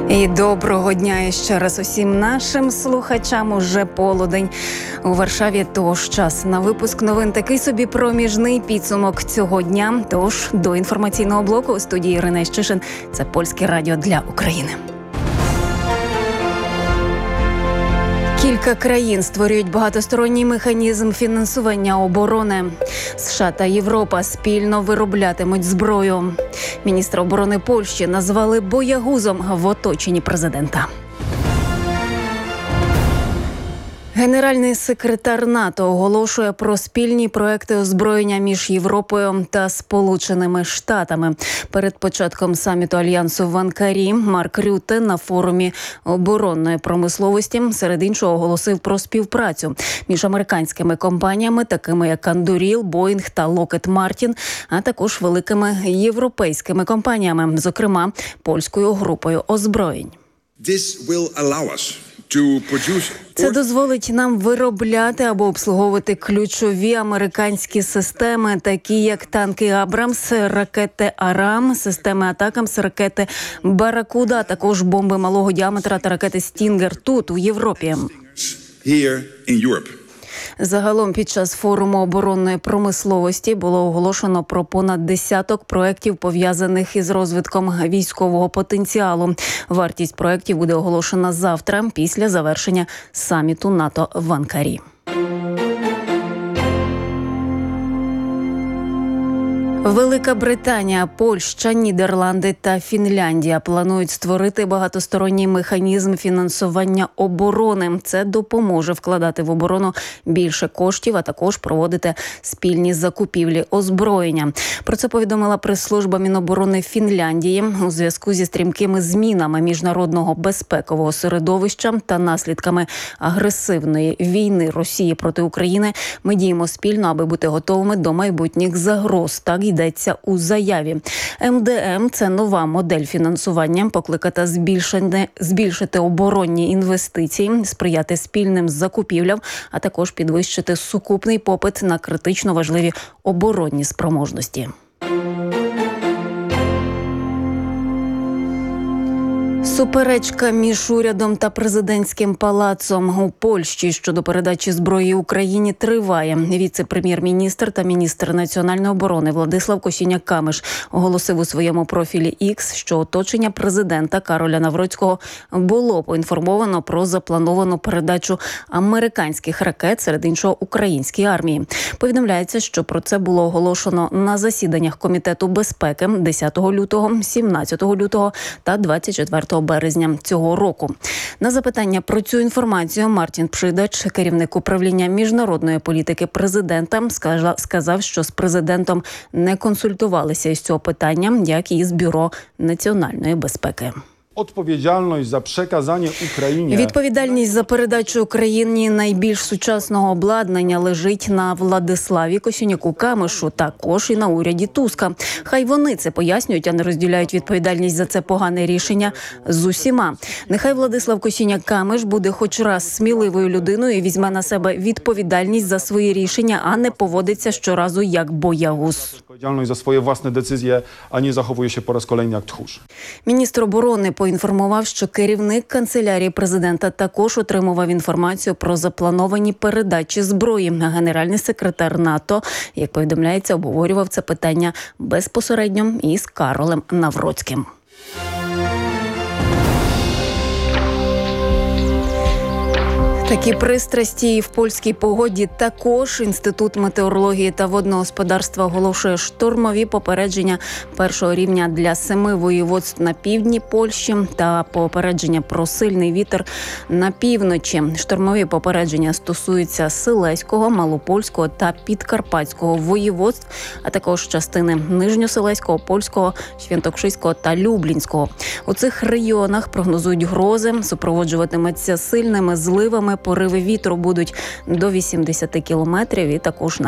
І доброго дня іще раз усім нашим слухачам. Уже полудень у Варшаві, тож час на випуск новин. Такий собі проміжний підсумок цього дня. Тож до інформаційного блоку у студії Ірина Іщишин. Це Польське радіо для України. Кілька країн створюють багатосторонній механізм фінансування оборони. США та Європа спільно вироблятимуть зброю. Міністра оборони Польщі назвали боягузом в оточенні президента. Генеральний секретар НАТО оголошує про спільні проекти озброєння між Європою та Сполученими Штатами. Перед початком саміту Альянсу в Анкарі Марк Рютте на форумі оборонної промисловості серед іншого оголосив про співпрацю між американськими компаніями, такими як Anduril, Boeing та Lockheed Martin, а також великими європейськими компаніями, зокрема польською групою озброєнь. Це дозволить нам виробляти або обслуговувати ключові американські системи, такі як танки «Абрамс», ракети «Арам», системи «Атакамс», ракети «Баракуда», а також бомби малого діаметра та ракети «Стінгер» тут, у Європі. Загалом під час форуму оборонної промисловості було оголошено про понад десяток проєктів, пов'язаних із розвитком військового потенціалу. Вартість проєктів буде оголошена завтра, після завершення саміту НАТО в Анкарі. Велика Британія, Польща, Нідерланди та Фінляндія планують створити багатосторонній механізм фінансування оборони. Це допоможе вкладати в оборону більше коштів, а також проводити спільні закупівлі озброєння. Про це повідомила прес-служба Міноборони Фінляндії. У зв'язку зі стрімкими змінами міжнародного безпекового середовища та наслідками агресивної війни Росії проти України ми діємо спільно, аби бути готовими до майбутніх загроз. Так йдеться у заяві. МДМ – це нова модель фінансування, покликана збільшити оборонні інвестиції, сприяти спільним закупівлям, а також підвищити сукупний попит на критично важливі оборонні спроможності. Суперечка між урядом та президентським палацом у Польщі щодо передачі зброї Україні триває. Віце-прем'єр-міністр та міністр національної оборони Владислав Косіняк-Камиш оголосив у своєму профілі X, що оточення президента Кароля Навроцького було поінформовано про заплановану передачу американських ракет, серед іншого українській армії. Повідомляється, що про це було оголошено на засіданнях Комітету безпеки 10 лютого, 17 лютого та 24 березня цього року. На запитання про цю інформацію Мартін Пшидач, керівник управління міжнародної політики президента, сказав, що з президентом не консультувалися із цього питання, як і з Бюро національної безпеки. Відповідальність за передачу Україні найбільш сучасного обладнання лежить на Владиславі Косіняку-Камишу, також і на уряді Туска. Хай вони це пояснюють, а не розділяють відповідальність за це погане рішення з усіма. Нехай Владислав Косіняк-Камиш буде хоч раз сміливою людиною і візьме на себе відповідальність за свої рішення, а не поводиться щоразу як боягуз. За свої власні децизії, а не заховуючи по раз kolejny як тхуш. Міністр оборони поінформував, що керівник канцелярії президента також отримував інформацію про заплановані передачі зброї. Генеральний секретар НАТО, як повідомляється, обговорював це питання безпосередньо із Каролем Навроцьким. Такі пристрасті і в польській погоді також Інститут метеорології та водного господарства оголошує штормові попередження першого рівня для 7 воєводств на півдні Польщі та попередження про сильний вітер на півночі. Штормові попередження стосуються Силезького, Малопольського та Підкарпатського воєводств, а також частини Нижньоселезького, Польського, Святокшиського та Люблінського. У цих регіонах прогнозують грози, супроводжуватиметься сильними зливами, пориви вітру будуть до 80 кілометрів і також на